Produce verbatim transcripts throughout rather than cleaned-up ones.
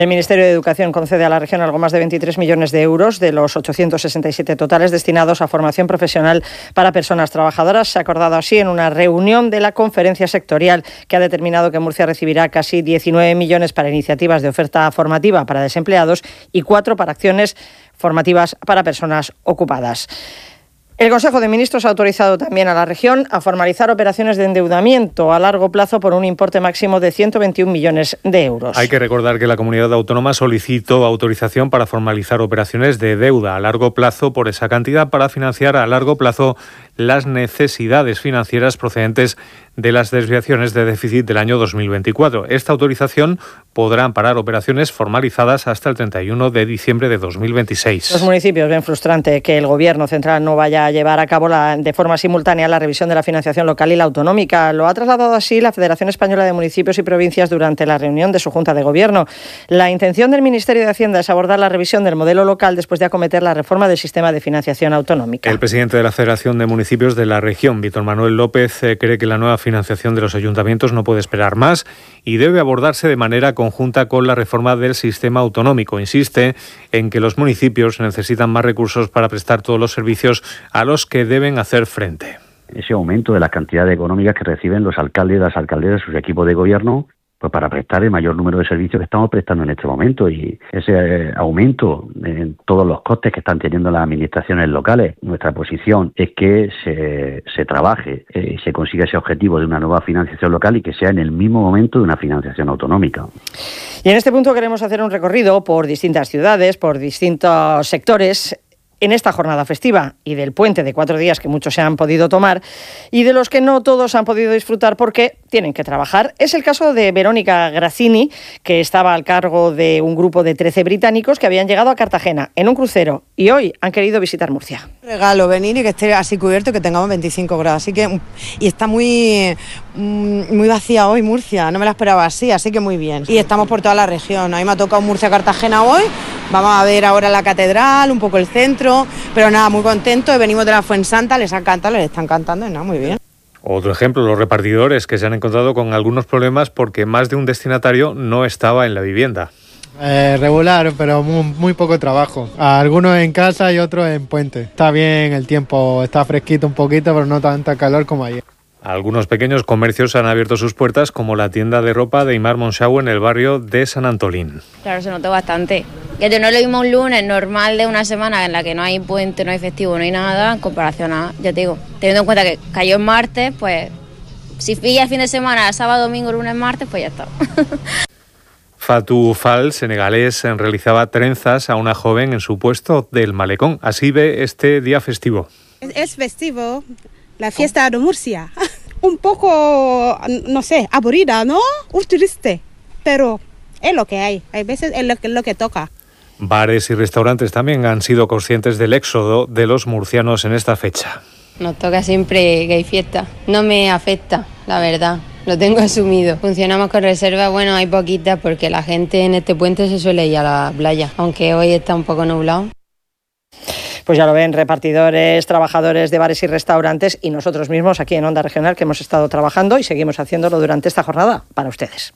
El Ministerio de Educación concede a la región algo más de veintitrés millones de euros de los ochocientos sesenta y siete totales destinados a formación profesional para personas trabajadoras. Se ha acordado así en una reunión de la conferencia sectorial que ha determinado que Murcia recibirá casi diecinueve millones para iniciativas de oferta formativa para desempleados y cuatro para acciones formativas para personas ocupadas. El Consejo de Ministros ha autorizado también a la región a formalizar operaciones de endeudamiento a largo plazo por un importe máximo de ciento veintiún millones de euros. Hay que recordar que la comunidad autónoma solicitó autorización para formalizar operaciones de deuda a largo plazo por esa cantidad para financiar a largo plazo las necesidades financieras procedentes de las desviaciones de déficit del año dos mil veinticuatro. Esta autorización podrá amparar operaciones formalizadas hasta el treinta y uno de diciembre de dos mil veintiséis. Los municipios ven frustrante que el Gobierno central no vaya a llevar a cabo la, de forma simultánea la revisión de la financiación local y la autonómica. Lo ha trasladado así la Federación Española de Municipios y Provincias durante la reunión de su Junta de Gobierno. La intención del Ministerio de Hacienda es abordar la revisión del modelo local después de acometer la reforma del sistema de financiación autonómica. El presidente de la Federación de Municipios de la región, Víctor Manuel López, eh, cree que la nueva financiación de los ayuntamientos no puede esperar más y debe abordarse de manera conjunta con la reforma del sistema autonómico. Insiste en que los municipios necesitan más recursos para prestar todos los servicios a los que deben hacer frente. Ese aumento de las cantidades económicas que reciben los alcaldes y las alcaldesas, sus equipos de gobierno, pues para prestar el mayor número de servicios que estamos prestando en este momento, y ese aumento en todos los costes que están teniendo las administraciones locales. Nuestra posición es que se, se trabaje y eh, se consiga ese objetivo de una nueva financiación local y que sea en el mismo momento de una financiación autonómica. Y en este punto queremos hacer un recorrido por distintas ciudades, por distintos sectores, en esta jornada festiva y del puente de cuatro días que muchos se han podido tomar y de los que no todos han podido disfrutar porque tienen que trabajar. Es el caso de Verónica Grazzini, que estaba al cargo de un grupo de trece británicos que habían llegado a Cartagena en un crucero y hoy han querido visitar Murcia. Regalo venir y que esté así cubierto y que tengamos veinticinco grados, así que y está muy muy vacía hoy Murcia, no me la esperaba así, así que muy bien. Y estamos por toda la región. A mí me ha tocado Murcia-Cartagena hoy. Vamos a ver ahora la catedral, un poco el centro, pero nada, muy contentos. Venimos de la Fuensanta, les ha encantado, les están cantando y nada, muy bien. Otro ejemplo, los repartidores que se han encontrado con algunos problemas porque más de un destinatario no estaba en la vivienda. Eh, regular, pero muy, muy poco trabajo. Algunos en casa y otros en puente. Está bien el tiempo, está fresquito un poquito, pero no tanta calor como ayer. Algunos pequeños comercios han abierto sus puertas, como la tienda de ropa de Imar Monxau en el barrio de San Antolín. Claro, se notó bastante. Que no es lo mismo un lunes normal de una semana en la que no hay puente, no hay festivo, no hay nada, en comparación a, ya te digo, teniendo en cuenta que cayó en martes, pues si pilla el fin de semana, sábado, domingo, lunes, martes, pues ya está. Fatou Fall, senegalés, realizaba trenzas a una joven en su puesto del malecón. Así ve este día festivo. Es, es festivo. La fiesta de Murcia, un poco, no sé, aburrida, ¿no? Un triste, pero es lo que hay, hay veces es lo que, lo que toca. Bares y restaurantes también han sido conscientes del éxodo de los murcianos en esta fecha. Nos toca siempre que hay fiesta, no me afecta, la verdad, lo tengo asumido. Funcionamos con reserva, bueno, hay poquitas porque la gente en este puente se suele ir a la playa, aunque hoy está un poco nublado. Pues ya lo ven, repartidores, trabajadores de bares y restaurantes y nosotros mismos aquí en Onda Regional que hemos estado trabajando y seguimos haciéndolo durante esta jornada para ustedes.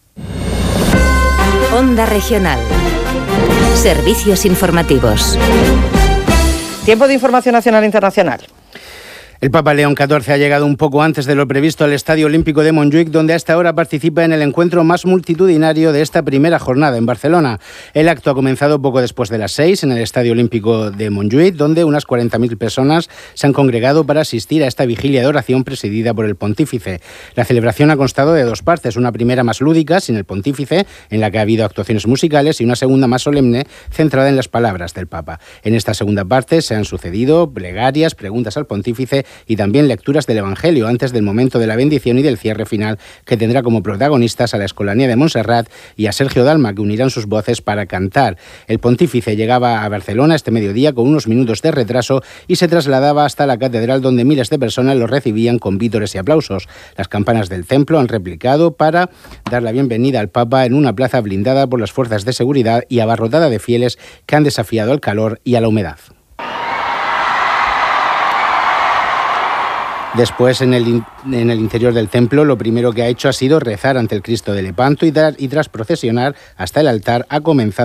Onda Regional. Servicios informativos. Tiempo de información nacional e internacional. El Papa León catorce ha llegado un poco antes de lo previsto al Estadio Olímpico de Montjuïc, donde a esta hora participa en el encuentro más multitudinario de esta primera jornada en Barcelona. El acto ha comenzado poco después de las seis en el Estadio Olímpico de Montjuïc, donde unas cuarenta mil personas se han congregado para asistir a esta vigilia de oración presidida por el pontífice. La celebración ha constado de dos partes, una primera más lúdica, sin el pontífice, en la que ha habido actuaciones musicales, y una segunda más solemne, centrada en las palabras del Papa. En esta segunda parte se han sucedido plegarias, preguntas al pontífice y también lecturas del Evangelio antes del momento de la bendición y del cierre final, que tendrá como protagonistas a la Escolanía de Montserrat y a Sergio Dalma, que unirán sus voces para cantar. El pontífice llegaba a Barcelona este mediodía con unos minutos de retraso y se trasladaba hasta la catedral, donde miles de personas lo recibían con vítores y aplausos. Las campanas del templo han replicado para dar la bienvenida al Papa en una plaza blindada por las fuerzas de seguridad y abarrotada de fieles que han desafiado al calor y a la humedad. Después, en el, en el interior del templo, lo primero que ha hecho ha sido rezar ante el Cristo de Lepanto y, dar, y tras procesionar hasta el altar ha comenzado